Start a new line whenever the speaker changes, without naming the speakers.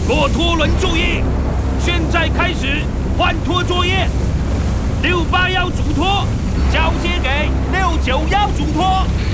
骆驼轮注意，现在开始换拖作业。681主拖交接给691主拖。